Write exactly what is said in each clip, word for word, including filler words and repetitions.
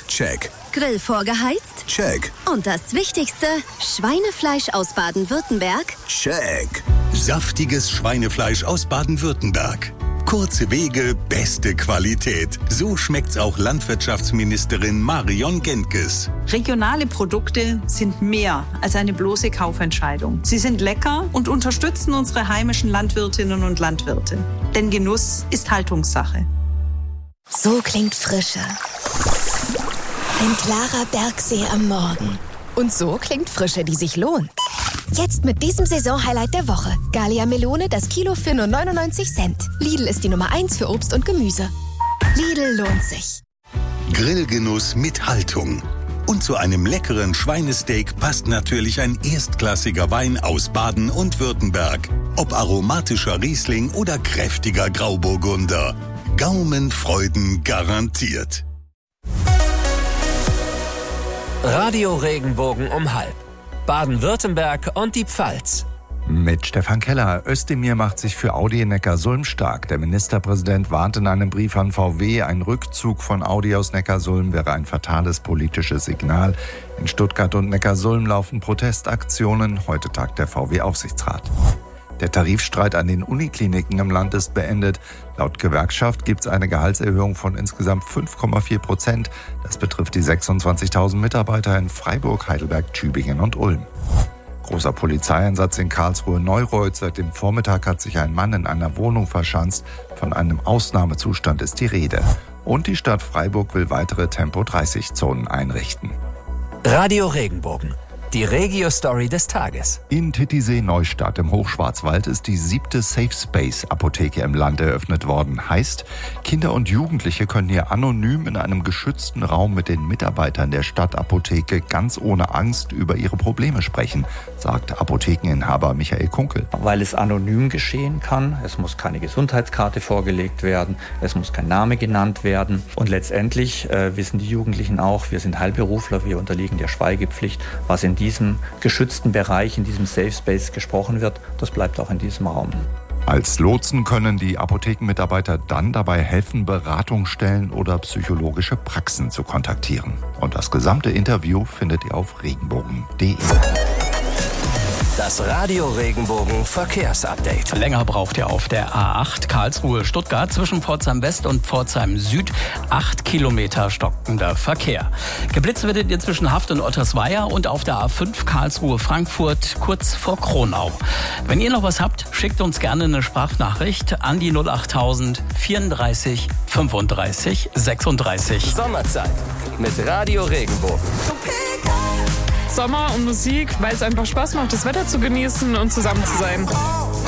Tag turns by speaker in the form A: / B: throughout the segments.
A: Check.
B: Grill vorgeheizt?
A: Check.
B: Und das Wichtigste, Schweinefleisch aus Baden-Württemberg?
A: Check.
C: Saftiges Schweinefleisch aus Baden-Württemberg. Kurze Wege, beste Qualität. So schmeckt's auch Landwirtschaftsministerin Marion Gentges.
D: Regionale Produkte sind mehr als eine bloße Kaufentscheidung. Sie sind lecker und unterstützen unsere heimischen Landwirtinnen und Landwirte. Denn Genuss ist Haltungssache.
E: So klingt Frische. Ein klarer Bergsee am Morgen. Und so klingt Frische, die sich lohnt. Jetzt mit diesem Saisonhighlight der Woche. Gallia Melone, das Kilo für nur neunundneunzig Cent. Lidl ist die Nummer eins für Obst und Gemüse. Lidl lohnt sich.
C: Grillgenuss mit Haltung. Und zu einem leckeren Schweinesteak passt natürlich ein erstklassiger Wein aus Baden und Württemberg. Ob aromatischer Riesling oder kräftiger Grauburgunder. Gaumenfreuden garantiert.
F: Radio Regenbogen um halb. Baden-Württemberg und die Pfalz.
G: Mit Stefan Keller. Özdemir macht sich für Audi in Neckarsulm stark. Der Ministerpräsident warnt in einem Brief an V W, ein Rückzug von Audi aus Neckarsulm wäre ein fatales politisches Signal. In Stuttgart und Neckarsulm laufen Protestaktionen. Heute tagt der V W-Aufsichtsrat. Der Tarifstreit an den Unikliniken im Land ist beendet. Laut Gewerkschaft gibt es eine Gehaltserhöhung von insgesamt fünf Komma vier Prozent. Das betrifft die sechsundzwanzigtausend Mitarbeiter in Freiburg, Heidelberg, Tübingen und Ulm. Großer Polizeieinsatz in Karlsruhe-Neureuth. Seit dem Vormittag hat sich ein Mann in einer Wohnung verschanzt. Von einem Ausnahmezustand ist die Rede. Und die Stadt Freiburg will weitere Tempo dreißig Zonen einrichten.
F: Radio Regenbogen. Die Regio-Story des Tages.
G: In Titisee-Neustadt im Hochschwarzwald ist die siebte Safe Space Apotheke im Land eröffnet worden. Heißt, Kinder und Jugendliche können hier anonym in einem geschützten Raum mit den Mitarbeitern der Stadtapotheke ganz ohne Angst über ihre Probleme sprechen, sagt Apothekeninhaber Michael Kunkel.
H: Weil es anonym geschehen kann. Es muss keine Gesundheitskarte vorgelegt werden. Es muss kein Name genannt werden. Und letztendlich äh, wissen die Jugendlichen auch, wir sind Heilberufler, wir unterliegen der Schweigepflicht, was in diesem geschützten Bereich, in diesem Safe Space gesprochen wird, das bleibt auch in diesem Raum.
G: Als Lotsen können die Apothekenmitarbeiter dann dabei helfen, Beratungsstellen oder psychologische Praxen zu kontaktieren. Und das gesamte Interview findet ihr auf regenbogen punkt de.
F: Das Radio Regenbogen Verkehrsupdate.
I: Länger braucht ihr auf der A acht Karlsruhe-Stuttgart zwischen Pforzheim West und Pforzheim Süd. Acht Kilometer stockender Verkehr. Geblitzt werdet ihr zwischen Haft und Ottersweier und auf der A fünf Karlsruhe-Frankfurt kurz vor Kronau. Wenn ihr noch was habt, schickt uns gerne eine Sprachnachricht an die null achttausend vierunddreißig fünfunddreißig sechsunddreißig.
F: Sommerzeit mit Radio Regenbogen.
J: Sommer und Musik, weil es einfach Spaß macht, das Wetter zu genießen und zusammen zu sein.
E: Mit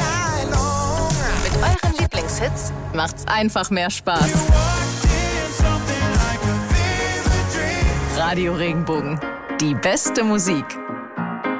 E: euren Lieblingshits macht's einfach mehr Spaß. Radio Regenbogen. Die beste Musik.